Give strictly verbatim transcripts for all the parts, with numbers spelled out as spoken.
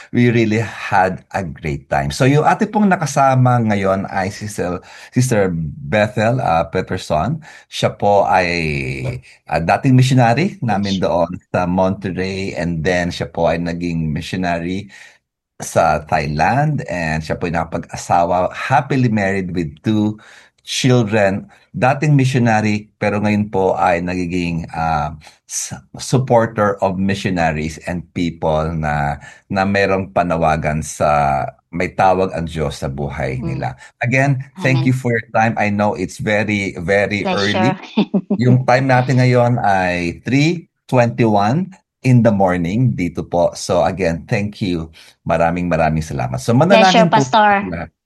we really had a great time. So yung ate pong nakasama ngayon ay Sister, Sister Bethel uh, Peterson. Siya po ay uh, dating missionary namin doon sa Monterey, and then siya po ay naging missionary sa Thailand, and siya po ay nakapag-asawa, happily married with two children, dating missionary pero ngayon po ay nagiging uh, supporter of missionaries and people na na mayroong panawagan sa may tawag ang Diyos sa buhay Mm. nila. Again, thank Amen. you for your time. I know it's very, very early. Pleasure. Yung time natin ngayon ay three twenty-one in the morning dito po. So again, thank you. Maraming maraming salamat. So Pleasure, manalangin po. Pastor.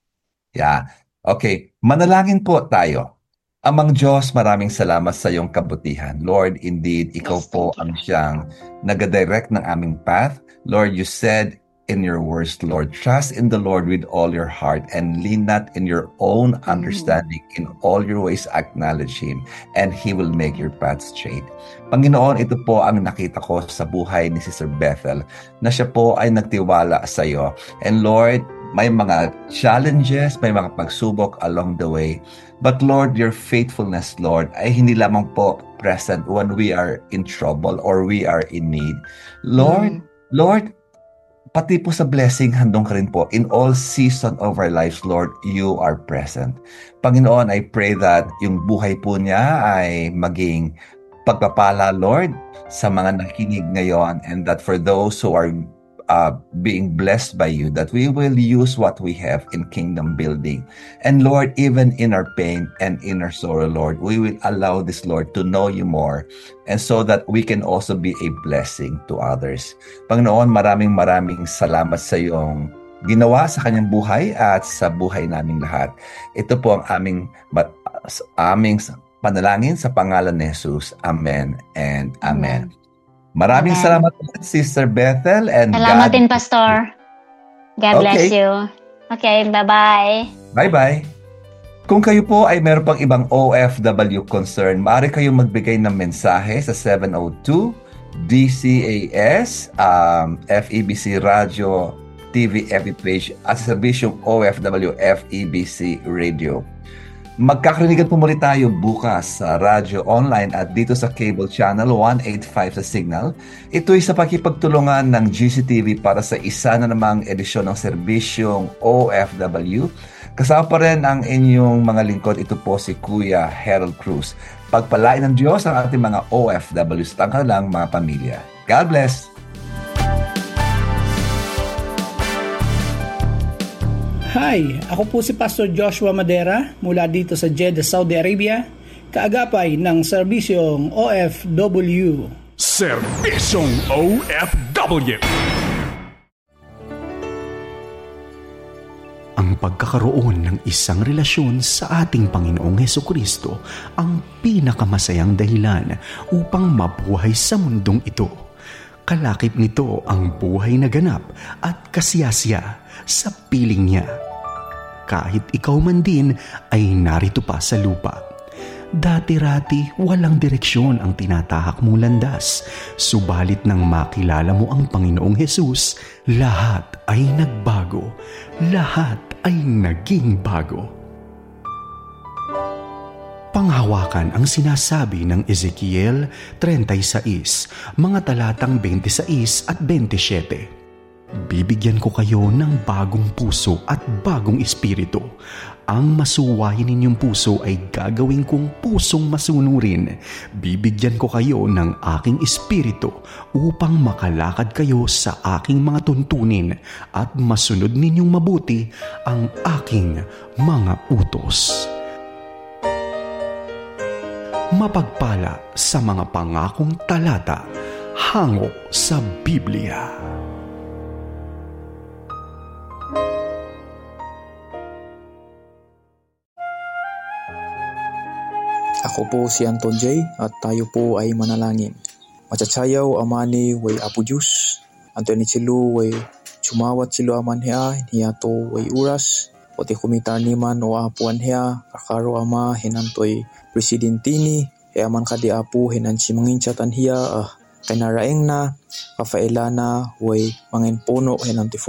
Yeah. Okay. Manalangin po tayo. Amang Diyos, maraming salamat sa iyong kabutihan. Lord, indeed, ikaw Yes, po thank you. ang siyang nag-direct ng aming path. Lord, you said in your words, Lord, trust in the Lord with all your heart and lean not in your own understanding. In all your ways, acknowledge Him and He will make your path straight. Panginoon, ito po ang nakita ko sa buhay ni Sister Bethel, na siya po ay nagtiwala sa iyo. And Lord, may mga challenges, may mga pagsubok along the way. But Lord, your faithfulness, Lord, ay hindi lamang po present when we are in trouble or we are in need. Lord, Mm. Lord, pati po sa blessing, handong ka rin po. In all season of our lives, Lord, you are present. Panginoon, I pray that yung buhay po niya ay maging pagpapala, Lord, sa mga nakikinig ngayon, and that for those who are uh, being blessed by you, that we will use what we have in kingdom building. And Lord, even in our pain and in our sorrow, Lord, we will allow this, Lord, to know you more, and so that we can also be a blessing to others. Panginoon, maraming maraming salamat sa iyong ginawa sa kanyang buhay at sa buhay naming lahat. Ito po ang aming, aming panalangin sa pangalan ni Jesus. Amen and amen. Amen. Maraming Amen. salamat po, Sister Bethel, and Salamat God din, Pastor. God bless Okay. you. Okay, bye-bye. Bye-bye. Kung kayo po ay meron pang ibang O F W concern, maaari kayong magbigay ng mensahe sa seven oh two D C A S, um, F E B C Radio, T V F B page at sa serbisyong O F W F E B C Radio. Magkakarinigan po muli tayo bukas sa radyo online at dito sa cable channel one eighty-five sa Signal. Ito'y sa pakipagtulungan ng G C T V para sa isa na namang edisyon ng serbisyong O F W. Kasama pa rin ang inyong mga lingkod. Ito po si Kuya Harold Cruz. Pagpalain ng Diyos ang ating mga O F W sa tanghalang mga pamilya. God bless! Hi, ako po si Pastor Joshua Madera mula dito sa Jeddah, Saudi Arabia, kaagapay ng serbisyong O F W. Serbisyong O F W. Ang pagkakaroon ng isang relasyon sa ating Panginoong Hesukristo ang pinakamasayang dahilan upang mabuhay sa mundong ito. Kalakip nito ang buhay na ganap at kasiyasya sa piling niya. Kahit ikaw man din ay narito pa sa lupa. Dati-rati walang direksyon ang tinatahak mong landas. Subalit nang makilala mo ang Panginoong Hesus, lahat ay nagbago. Lahat ay naging bago. Panghawakan ang sinasabi ng Ezekiel thirty-six, mga talatang twenty-six at twenty-seven. Bibigyan ko kayo ng bagong puso at bagong espiritu. Ang masuwayin ninyong puso ay gagawin kong pusong masunurin. Bibigyan ko kayo ng aking espiritu upang makalakad kayo sa aking mga tuntunin at masunod ninyong mabuti ang aking mga utos. Mapagpala sa mga pangakong talata hango sa Biblia. Ako po si Anton J. at tayo po ay manalangin. Machatsayaw amani way Apo Diyos. Antoni silu way chumawat silu aman hea hiya to way uras. Pati kumitar niman o apuan hea kakaro ama hinantoy presidentini. Hea man kadi apu hinan si manginchatan hiya ah. Kanaraeng na kafailana way mangin puno hinantoy